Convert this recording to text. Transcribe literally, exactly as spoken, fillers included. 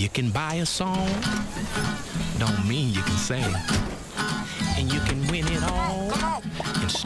You can buy a song, don't mean you can sing. And you can win it all,